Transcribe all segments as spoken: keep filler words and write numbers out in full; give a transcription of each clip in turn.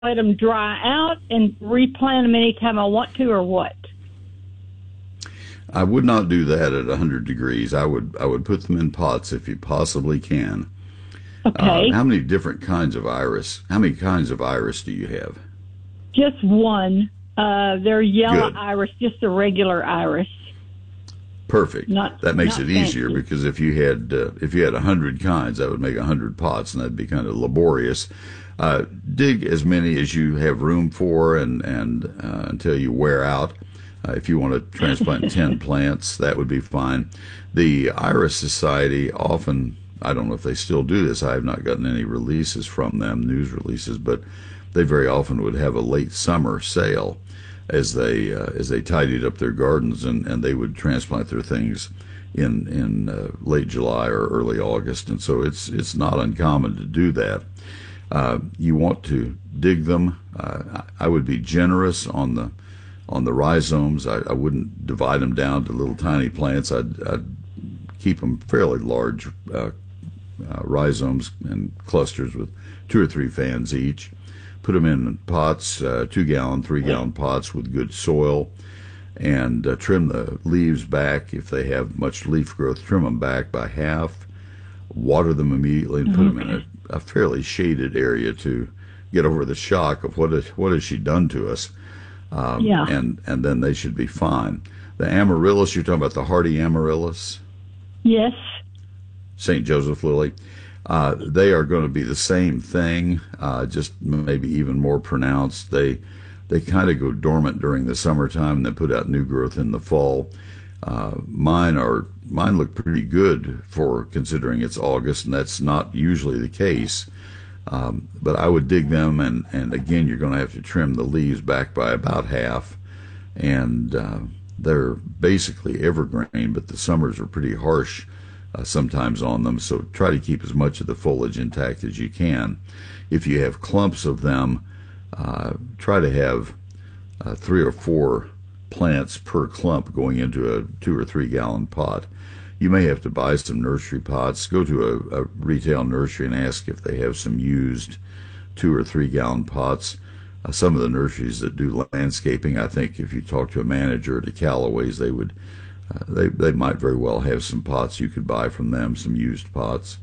let them dry out and replant them anytime I want to, or what? I would not do that at one hundred degrees. I would I would put them in pots if you possibly can. Okay. Uh, how many different kinds of iris? How many kinds of iris do you have? Just one. Uh, they're yellow Good. iris, just a regular iris. Perfect. Not, that makes not it easier fancy. because if you had uh, if you had a hundred kinds, that would make a hundred pots, and that'd be kind of laborious. Uh, dig as many as you have room for, and and uh, until you wear out. Uh, if you want to transplant ten plants, that would be fine. The Iris Society often, I don't know if they still do this. I have not gotten any releases from them, news releases, but they very often would have a late summer sale as they uh, as they tidied up their gardens, and, and they would transplant their things in in uh, late July or early August, and so it's it's not uncommon to do that. Uh, you want to dig them. Uh, I would be generous on the on the rhizomes. I, I wouldn't divide them down to little tiny plants. I'd, I'd keep them fairly large uh, uh, rhizomes and clusters with two or three fans each. Put them in pots, uh, two gallon, three gallon pots with good soil, and uh, trim the leaves back. If they have much leaf growth, trim them back by half. Water them immediately and put them in a, a fairly shaded area to get over the shock of what is, what has she done to us. Um, Yeah. and, and then they should be fine. The amaryllis, you're talking about the hardy amaryllis? Yes. Saint Joseph lily. Uh, they are going to be the same thing, uh, just maybe even more pronounced. They they kind of go dormant during the summertime and then put out new growth in the fall. Uh, mine are mine look pretty good for considering it's August, and that's not usually the case. Um, but I would dig them, and, and again, you're going to have to trim the leaves back by about half. And uh, they're basically evergreen, but the summers are pretty harsh uh, sometimes on them. So try to keep as much of the foliage intact as you can. If you have clumps of them, uh, try to have uh, three or four plants per clump going into a two or three gallon pot. You may have to buy some nursery pots. Go to a, a retail nursery and ask if they have some used two or three gallon pots. Uh, some of the nurseries that do landscaping, I think if you talk to a manager at a Callaway's, they would uh, they they might very well have some pots you could buy from them, some used pots.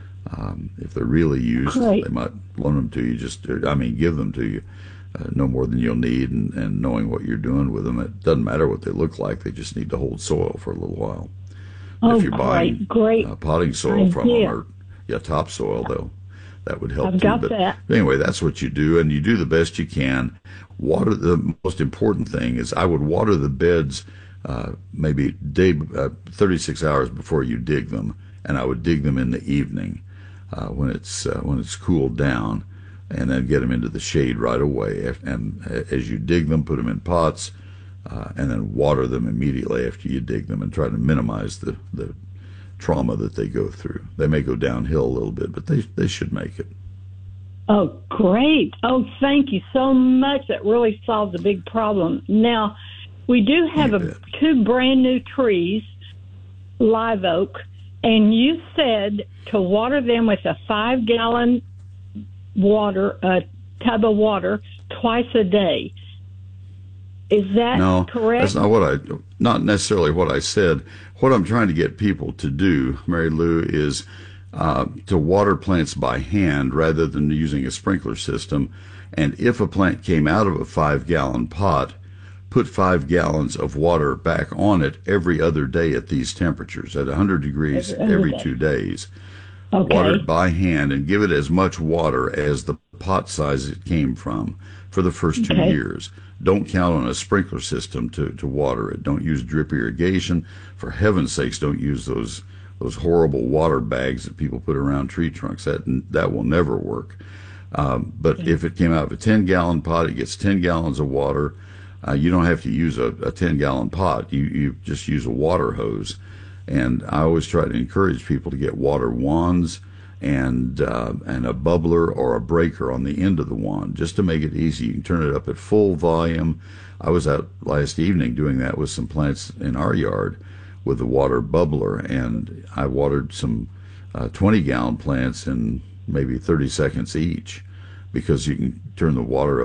Um, if they're really used, Great. they might loan them to you. Just I mean, give them to you. Uh, no more than you'll need, and, and knowing what you're doing with them. It doesn't matter what they look like. They just need to hold soil for a little while. Oh, if you're buying great, great uh, potting soil from idea. them, or yeah, topsoil, though, that would help I've too. got But that. anyway, that's what you do, and you do the best you can. Water. The most important thing is I would water the beds uh, maybe day uh, thirty-six hours before you dig them, and I would dig them in the evening uh, when it's uh, when it's cooled down, and then get them into the shade right away. And as you dig them, put them in pots. Uh, and then water them immediately after you dig them, and try to minimize the, the trauma that they go through. They may go downhill a little bit, but they they should make it. Oh, great. Oh, thank you so much. That really solves a big problem. Now, we do have You a, bet. two brand new trees, live oak, and you said to water them with a five gallon water, a tub of water twice a day. Is that No, correct? that's not what I, not necessarily what I said. What I'm trying to get people to do, Mary Lou, is uh, to water plants by hand rather than using a sprinkler system. And if a plant came out of a five gallon pot, put five gallons of water back on it every other day at these temperatures, at one hundred degrees Every other every day. two days. Okay. Water it by hand and give it as much water as the pot size it came from for the first two Okay. years. Don't count on a sprinkler system to, to water it. Don't use drip irrigation. For heaven's sakes, don't use those those horrible water bags that people put around tree trunks. That that will never work. Um, but if it came out of a ten gallon pot, it gets ten gallons of water. Uh, you don't have to use a, a ten gallon pot. You you just use a water hose. And I always try to encourage people to get water wands and uh, and a bubbler or a breaker on the end of the wand, just to make it easy. You can turn it up at full volume. I was out last evening doing that with some plants in our yard with the water bubbler, and I watered some uh, twenty gallon plants in maybe thirty seconds each, because you can turn the water